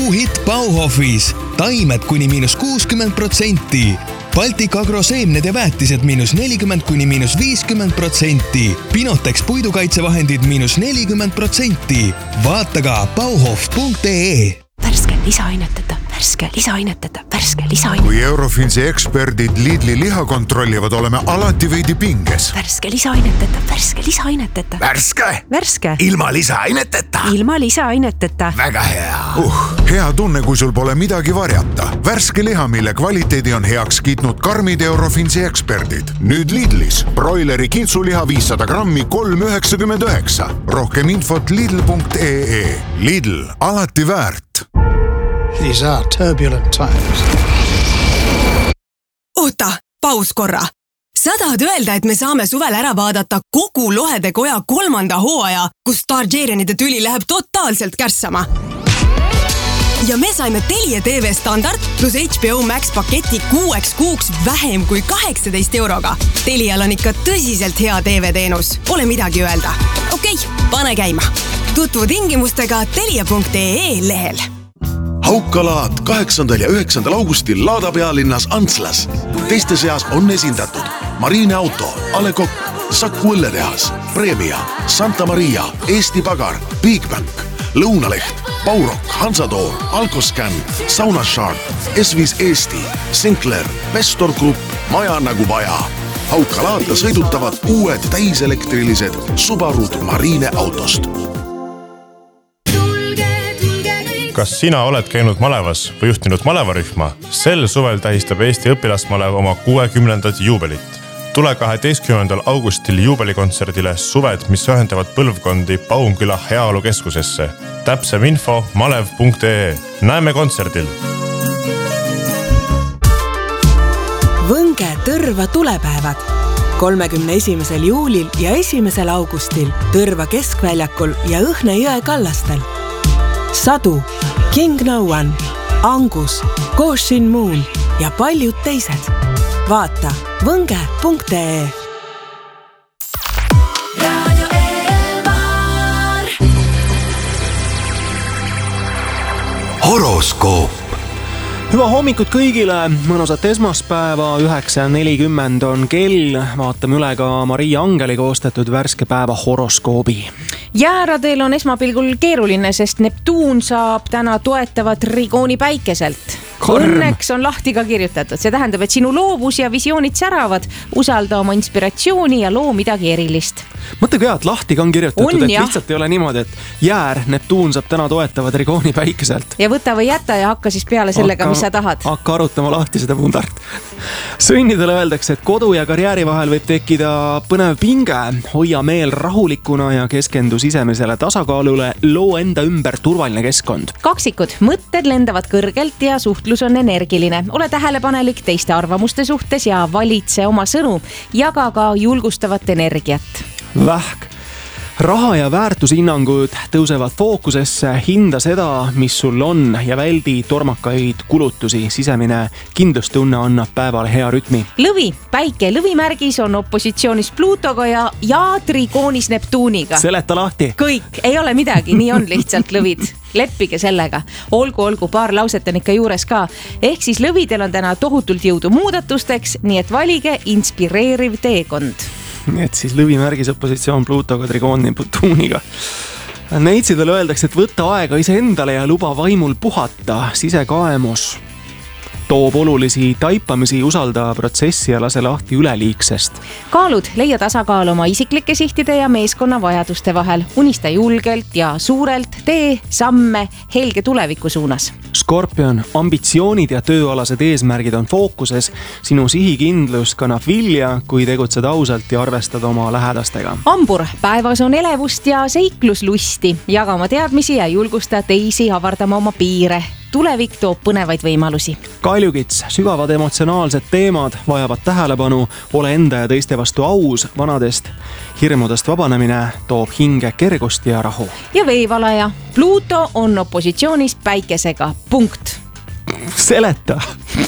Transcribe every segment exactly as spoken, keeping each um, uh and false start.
kuuhitt Bauhofis. Taimed kuni miinus kuuskümmend protsenti. Baltic Agro seemned ja väetised miinus nelikümmend kuni miinus viiskümmend protsenti. Pinotex puidukaitsevahendid miinus nelikümmend protsenti. Vaata ka bauhof punkt ee. Värske lisaaineteta, värske lisaaineteta, värske lisaaineteta. Kui Eurofinsi eksperdid Lidli liha kontrollivad, oleme alati veidi pinges. Värske lisaaineteta, värske lisaaineteta. Värske! Värske! Ilma lisaaineteta! Ilma lisaaineteta. Väga hea! Uh, hea tunne, kui sul pole midagi varjata. Värske liha, mille kvaliteedi on heaks kiitnud karmid Eurofinsi eksperdid. Nüüd Lidlis. Broileri kintsuliha viissada grammi kolm üheksakümmend üheksa. Rohkem infot lidl punkt ee. Lidl, alati väärt. These are turbulent times. Oota, paus korra. Sa tahad öelda, et me saame suvel ära vaadata kogu Lohede koja kolmanda hooaja, kus Targaryenide tüli läheb totaalselt kärssama. Ja me saime Telia T V standard plus H B O Max paketi kuueks kuuks vähem kui kaheksateist euroga. Telial on ikka tõsiselt hea T V-teenus. Ole midagi öelda. Okei, pane käima. Tutvu tingimustega telia punkt ee lehel. Haukalaad kaheksandal ja üheksandal augustil Laada pealinnas Antslas. Teiste seas on esindatud Marine Auto, Ale Kokk, Saku õlletehas, Premia, Santa Maria, Eesti Pagar, Bigbank, Lõunaleht, Baurok, Hansatoor, Alkoscan, Saunasharp, S viis Eesti, Sinclair, Vestor Group, Maja nagu vaja. Haukalaata sõidutavad uued täiselektrilised Subarud Marine autost. Kas sina oled käinud malevas või juhtinud malevarühma? Sel suvel tähistab Eesti õpilasmalev oma kuuekümnendat juubelit. Tule kaheteistkümnendal augustil juubelikontserdile Suved, mis ühendavad põlvkondi Paumküla heaolukeskusesse. Täpsem info malev punkt ee. Näeme kontserdil! Võnge Tõrva tulepäevad. kolmekümne esimesel juulil ja esimesel augustil Tõrva keskväljakul ja Õhne jõe kallastel. Sadu, King No One, Angus, Goshin Moon ja paljud teised. Vaata võnge punkt ee. Horoskoop. Hyvä hommikut kõigile, mõnusat esmaspäeva, üheksa nelikümmend on kell, vaatame üle ka Maria Angeli koostatud värske päeva horoskoobi. Jääradel on esmapilgul keeruline, sest Neptuun saab täna toetava trigooni päikeselt. Karm. Õnneks on lahti ka kirjutatud. See tähendab, et sinu loovus ja visioonid säravad. Usalda oma inspiratsiooni ja loo midagi erilist. Mõtle ka, et lahti ka on kirjutatud, on, et jah. lihtsalt ei ole niimoodi, et jäär Neptuun saab täna toetava trigooni päikeselt. Ja võta või jäta ja hakka siis peale sellega, Hakka- mis sa tahad. Hakka arutama lahti seda pundart. Sõnnidele öeldakse, et kodu ja karjääri vahel võib tekkida põnev pinge. Hoia meel rahulikuna ja keskendu sisemisele tasakaalule. Loo enda ümber turvaline keskkond. Kaksikud, mõtted lendavad kõrgelt ja suhtlus on energiline. Ole tähelepanelik teiste arvamuste suhtes ja valitse oma sõnu. Jaga ka julgustavat energiat. Vähk. Raha ja väärtushinnangud tõusevad fookusesse, hinda seda, mis sul on ja väldi tormakaid kulutusi. Sisemine kindlustunne annab päeval hea rütmi. Lõvi, päike lõvimärgis on opositsioonis Pluutoga ja, ja trigoonis Neptuuniga. Seleta lahti. Kõik, ei ole midagi, nii on lihtsalt lõvid. Leppige sellega. Olgu, olgu, paar lauset on ikka juures ka. Ehk siis lõvidel on täna tohutult jõudu muudatusteks, nii et valige inspireeriv teekond. Nii et siis lõvimärgis opositsioon Pluutoga, trigooni Neptuuniga. Neitsidele öeldakse, et võtta aega iseendale ja luba vaimul puhata. Sisekaemus toob olulisi taipamisi, usalda protsessi ja lase lahti üleliigsest. Kaalud, leia tasakaal oma isiklike sihtide ja meeskonna vajaduste vahel. Unista julgelt ja suurelt, tee samme helge tuleviku suunas. Skorpion, ambitsioonid ja tööalased eesmärgid on fookuses. Sinu sihikindlus kannab vilja, kui tegutsed ausalt ja arvestad oma lähedastega. Ambur, päevas on elevust ja seikluslusti. Jaga oma teadmisi ja julgusta teisi avardama oma piire. Tulevik toob põnevaid võimalusi. Kaljukits, sügavad emotsionaalsed teemad vajavad tähelepanu, ole enda ja teiste vastu aus, vanadest hirmudest vabanemine toob hinge kergust ja rahu. Ja veevalaja, Pluuto on opositsioonis päikesega, punkt. Seleta.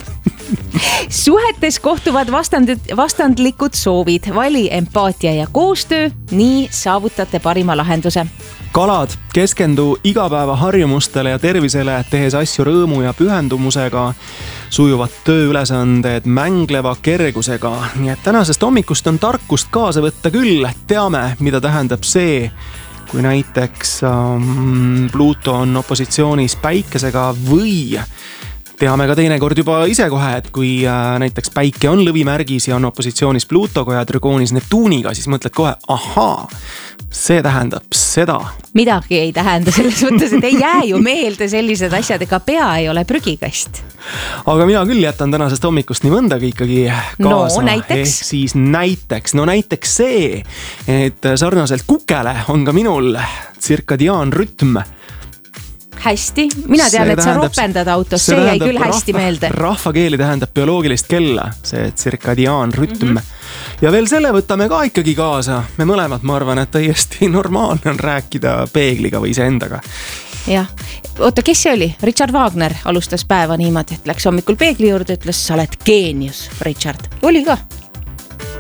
Suhetes kohtuvad vastandid, vastandlikud soovid, vali empaatia ja koostöö, nii saavutate parima lahenduse. Kalad, keskendu igapäevaharjumustele ja tervisele, tehes asju rõõmu ja pühendumusega, sujuvad tööülesanded mängleva kergusega. Nii et tänasest hommikust on tarkust kaasa võtta küll, teame, mida tähendab see, kui näiteks um, Pluto on opositsioonis päikesega või teame ka teinekord juba ise kohe, et kui äh, näiteks päike on lõvimärgis ja on opositsioonis Plutoga ja trigoonis Neptuuniga, siis mõtled kohe, ahaa, see tähendab seda. Midagi ei tähenda selles mõttes, et ei jää ju meelde sellised asjad, ega pea ei ole prügikast. Aga mina küll jätan tänasest hommikust nii mõndagi ikkagi kaasa. No näiteks? Ehk siis näiteks, no näiteks see, et sarnaselt kukele on ka minul tsirkadiaanrütm. Hästi, mina tean, et sa ropendad autos, see, see jäi küll hästi rahva, meelde. Rahvakeeli tähendab bioloogilist kella, see tsirkadiaanrütm. Mm -hmm. Ja veel selle võtame ka ikkagi kaasa. Me mõlemad, ma arvan, et täiesti normaalne on rääkida peegliga või iseendaga. Jah, oota, kes see oli? Richard Wagner alustas päeva niimoodi, et läks hommikul peegli juurde, ütles, sa oled geenius, Richard. Oli ka?